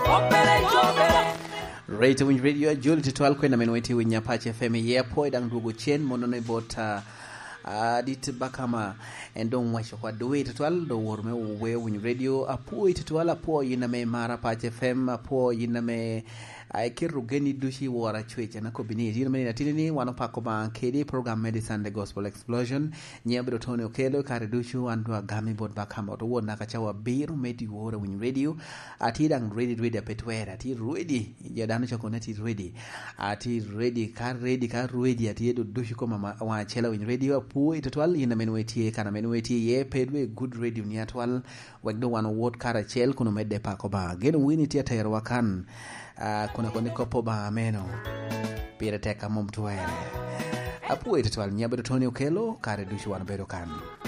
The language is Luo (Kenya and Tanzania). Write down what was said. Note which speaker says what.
Speaker 1: Rate Win Radio Juli titwal kwenda menweti winya Pache FM yepo idang dugo chen monone bota dit bakama endong washo kwa duwe titwal do worme uwe Win Radio apo titwal apo yiname mara Pache FM apo yiname kiru geni dushi wara chwecha na kobini yiname na tinini wanopako ba kedi program Medicine the Gospel Explosion nyabro tone okelo kare dushu andu agami bod bakama oto na kachawa biru medi wora Win Radio atidang ready petwera ati ready jadano chakona ati ready ka ready ati edo dushu koma wa chela Win Radio apo itotwal yiname menweti kana menweti ye pedwe good radio ni atwal wagdo wano word kara chel kuno medde pako ba geno wini tia tayarwa kan kuna kone kopo ba meno pira teka mumtuwele apu itotwal nyabedo toni okelo kare dushu wano bedo kan